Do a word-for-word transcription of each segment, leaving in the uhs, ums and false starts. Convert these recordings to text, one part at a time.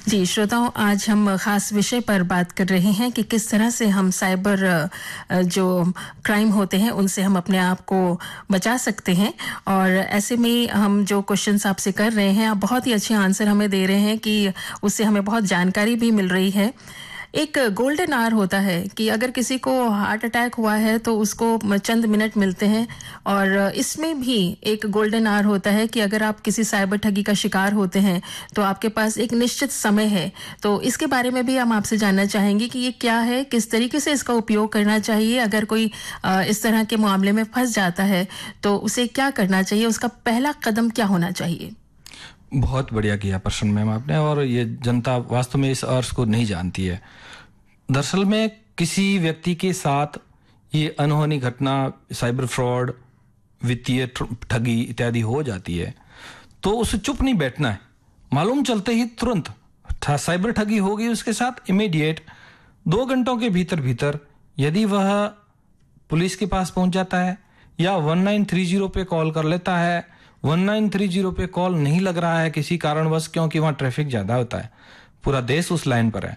जी श्रोताओं, आज हम खास विषय पर बात कर रहे हैं कि किस तरह से हम साइबर जो क्राइम होते हैं उनसे हम अपने आप को बचा सकते हैं। और ऐसे में हम जो क्वेश्चंस आपसे कर रहे हैं, आप बहुत ही अच्छे आंसर हमें दे रहे हैं कि उससे हमें बहुत जानकारी भी मिल रही है। एक गोल्डन आवर होता है कि अगर किसी को हार्ट अटैक हुआ है तो उसको चंद मिनट मिलते हैं, और इसमें भी एक गोल्डन आवर होता है कि अगर आप किसी साइबर ठगी का शिकार होते हैं तो आपके पास एक निश्चित समय है। तो इसके बारे में भी हम आपसे जानना चाहेंगे कि ये क्या है, किस तरीके से इसका उपयोग करना चाहिए। अगर कोई इस तरह के मामले में फंस जाता है तो उसे क्या करना चाहिए, उसका पहला कदम क्या होना चाहिए? बहुत बढ़िया किया प्रश्न मैम आपने, और ये जनता वास्तव में इस अर्थ को नहीं जानती है। दरअसल में किसी व्यक्ति के साथ ये अनहोनी घटना, साइबर फ्रॉड, वित्तीय ठगी इत्यादि हो जाती है तो उसे चुप नहीं बैठना है। मालूम चलते ही तुरंत साइबर ठगी हो गई उसके साथ, इमीडिएट दो घंटों के भीतर भीतर यदि वह पुलिस के पास पहुंच जाता है या वन नाइन थ्री जीरो पे कॉल कर लेता है। वन नाइन थ्री जीरो पे कॉल नहीं लग रहा है किसी कारणवश, क्योंकि वहां ट्रैफिक ज्यादा होता है, पूरा देश उस लाइन पर है,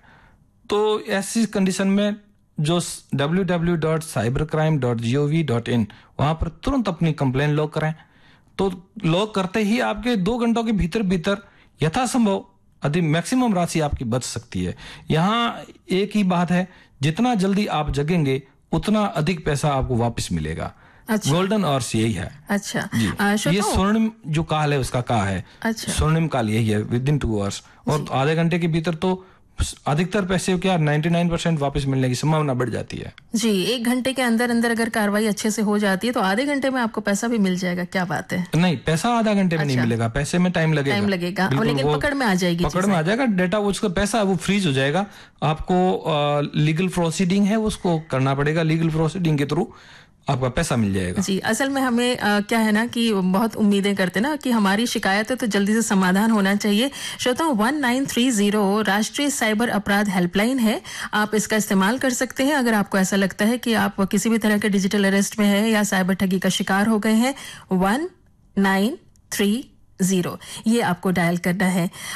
तो ऐसी कंडीशन में जो W W W dot cyber crime dot G O V dot in वहां पर तुरंत अपनी कंप्लेन लॉग करें। तो लॉग करते ही आपके दो घंटों के भीतर भीतर यथासंभव अधिक मैक्सिमम राशि आपकी बच सकती है। यहाँ एक ही बात है, जितना जल्दी आप जगेंगे उतना अधिक पैसा आपको वापस मिलेगा। अच्छा। गोल्डन आवर्स यही है। अच्छा जी, ये स्वर्णिम जो काल है उसका काल है। अच्छा। स्वर्णिम काल यही है, विद इन टू आवर्स, और आधे घंटे के भीतर तो अधिकतर पैसे क्या निन्यानवे परसेंट वापस मिलने की संभावना बढ़ जाती है। जी, एक घंटे के अंदर अंदर अगर कार्रवाई अच्छे से हो जाती है तो आधे घंटे में आपको पैसा भी मिल जाएगा। क्या बात है? नहीं, पैसा आधा घंटे में अच्छा। नहीं मिलेगा, पैसे में टाइम लगेगा। टाइम लगेगा, लेकिन पकड़ में आ जाएगी, पकड़ में आ जाएगा डेटा, वो उसका पैसा वो फ्रीज हो जाएगा। आपको लीगल प्रोसीडिंग है उसको करना पड़ेगा, लीगल प्रोसीडिंग के थ्रू आपका पैसा मिल जाएगा। जी, असल में हमें आ, क्या है ना कि बहुत उम्मीदें करते ना कि हमारी शिकायतें तो जल्दी से समाधान होना चाहिए। श्रोताओं, वन नाइन थ्री जीरो राष्ट्रीय साइबर अपराध हेल्पलाइन है, आप इसका इस्तेमाल कर सकते हैं अगर आपको ऐसा लगता है कि आप किसी भी तरह के डिजिटल अरेस्ट में हैं या साइबर ठगी का शिकार हो गए हैं। वन नाइन थ्री जीरो ये आपको डायल करना है।